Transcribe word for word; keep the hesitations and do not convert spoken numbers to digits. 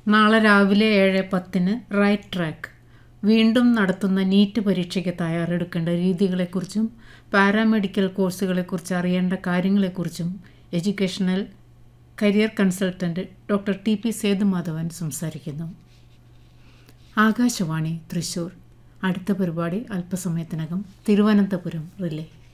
നാളെ രാവിലെ ഏഴ് പത്തിന് റൈറ്റ് ട്രാക്ക് വീണ്ടും നടത്തുന്ന നീറ്റ് പരീക്ഷയ്ക്ക് തയ്യാറെടുക്കേണ്ട രീതികളെക്കുറിച്ചും പാരാമെഡിക്കൽ കോഴ്സുകളെക്കുറിച്ച് അറിയേണ്ട കാര്യങ്ങളെക്കുറിച്ചും educational career consultant doctor T P Sethumadhavan സംസാരിക്കുന്നു. ആകാശവാണി തൃശ്ശൂർ. അടുത്ത പരിപാടി അല്പസമയത്തിനകം തിരുവനന്തപുരം റിലേ.